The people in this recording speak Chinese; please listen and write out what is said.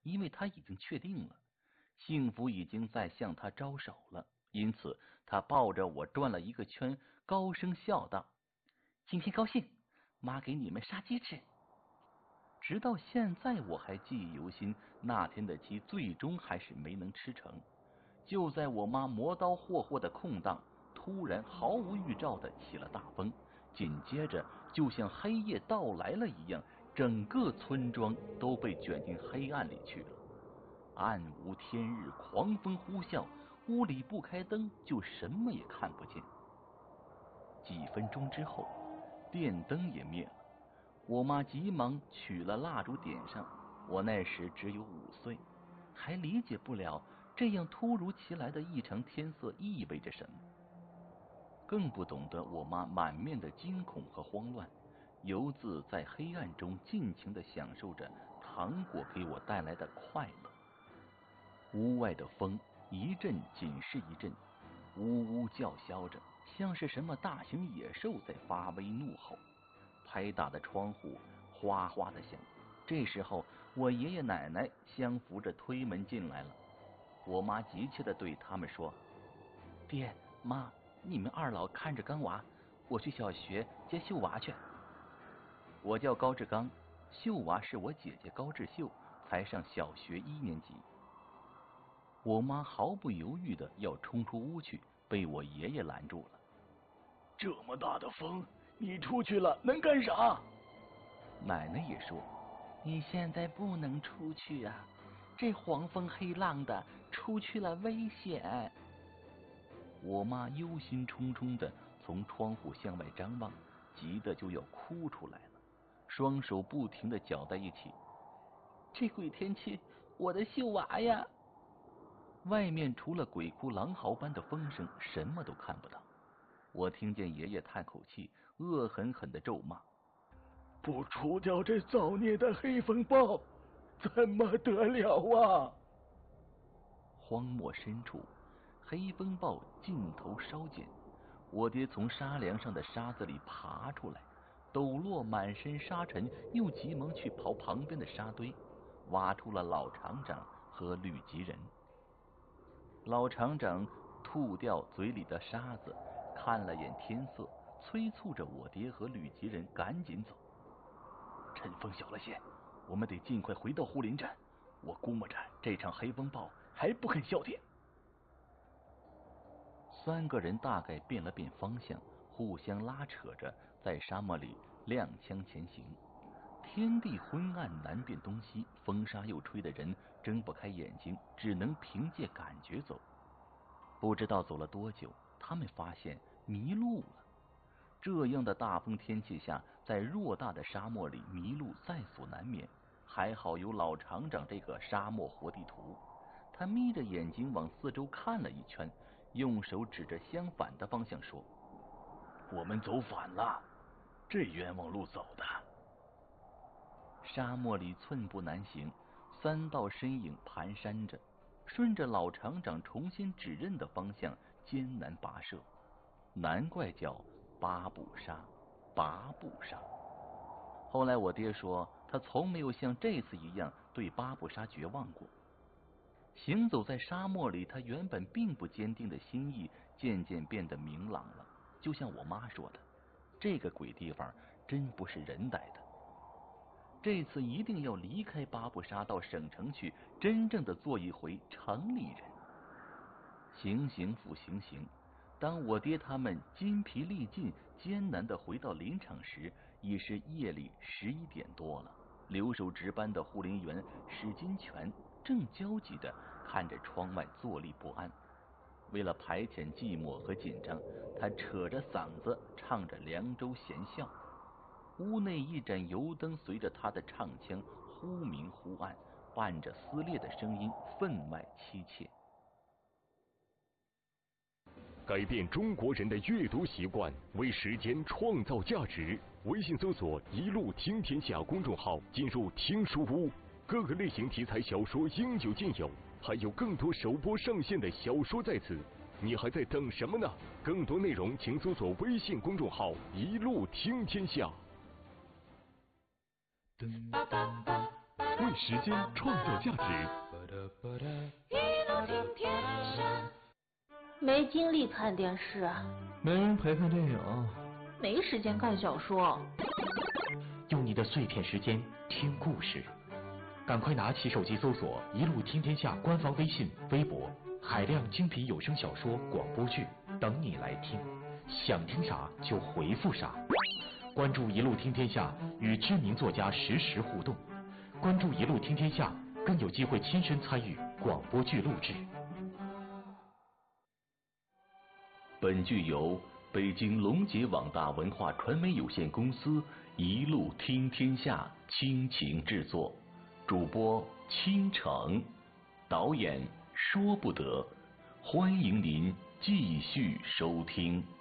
因为他已经确定了，幸福已经在向他招手了。因此，他抱着我转了一个圈，高声笑道：“今天高兴，妈给你们杀鸡吃。”直到现在，我还记忆犹新。那天的鸡最终还是没能吃成。就在我妈磨刀霍霍的空档，突然毫无预兆的起了大风，紧接着就像黑夜到来了一样，整个村庄都被卷进黑暗里去了。暗无天日，狂风呼啸，屋里不开灯就什么也看不见。几分钟之后，电灯也灭了。我妈急忙取了蜡烛点上，我那时只有5岁，还理解不了这样突如其来的异常天色意味着什么，更不懂得我妈满面的惊恐和慌乱，游自在黑暗中尽情地享受着糖果给我带来的快乐。屋外的风一阵紧是一阵，呜呜叫嚣着，像是什么大型野兽在发威怒吼。拍打的窗户哗哗的响。这时候，我爷爷奶奶相扶着推门进来了。我妈急切地对他们说：“爹妈，你们二老看着刚娃，我去小学接秀娃去。”我叫高志刚，秀娃是我姐姐高志秀，才上小学1年级。我妈毫不犹豫的要冲出屋去，被我爷爷拦住了。“这么大的风，你出去了能干啥？”奶奶也说：“你现在不能出去啊，这黄风黑浪的，出去了危险。”我妈忧心忡忡的从窗户向外张望，急得就要哭出来了，双手不停的搅在一起。“这鬼天气，我的秀娃呀！”外面除了鬼哭狼嚎般的风声，什么都看不到。我听见爷爷叹口气，恶狠狠的咒骂：“不除掉这造孽的黑风暴，怎么得了啊！”荒漠深处，黑风暴尽头稍见。我爹从沙梁上的沙子里爬出来，抖落满身沙尘，又急忙去刨旁边的沙堆，挖出了老厂长和吕吉仁。老厂长吐掉嘴里的沙子，看了眼天色，催促着我爹和吕吉仁赶紧走。趁风小了些，我们得尽快回到护林站。我估摸着这场黑风暴还不肯消停。3个人大概变了变方向，互相拉扯着在沙漠里踉跄前行。天地昏暗，难辨东西，风沙又吹得人睁不开眼睛，只能凭借感觉走。不知道走了多久，他们发现迷路了。这样的大风天气下，在偌大的沙漠里迷路在所难免。还好有老厂长这个沙漠活地图，他眯着眼睛往四周看了一圈，用手指着相反的方向说：“我们走反了，这冤枉路走的。”沙漠里寸步难行，3道身影蹒跚着，顺着老厂长重新指认的方向艰难跋涉，难怪叫八步沙，八步沙。后来我爹说，他从没有像这次一样对八步沙绝望过。行走在沙漠里，他原本并不坚定的心意渐渐变得明朗了。就像我妈说的，这个鬼地方真不是人待的。这次一定要离开八步沙，到省城去，真正的做一回城里人。行行复行行，当我爹他们筋疲力尽、艰难的回到林场时，已是夜里11点多了。留守值班的护林员史金泉正焦急的看着窗外，坐立不安。为了排遣寂寞和紧张，他扯着嗓子唱着《凉州闲笑》。屋内一盏油灯随着他的唱腔忽明忽暗，伴着撕裂的声音，分外凄切。 改变中国人的阅读习惯，为时间创造价值。微信搜索“一路听天下”公众号，进入听书屋，各个类型题材小说应有尽有，还有更多首播上线的小说在此。你还在等什么呢？更多内容请搜索微信公众号“一路听天下”。为为时间创造价值。 没精力看电视， 没人陪看电影， 没时间看小说。 用你的碎片时间听故事，赶快拿起手机搜索“一路听天下”官方微信、微博，海量精品有声小说、广播剧等你来听，想听啥就回复啥。关注“一路听天下”，与知名作家实时互动。关注“一路听天下”，更有机会亲身参与广播剧录制。 本剧由北京龙杰网大文化传媒有限公司一路听天下倾情制作，主播倾城，导演说不得。欢迎您继续收听。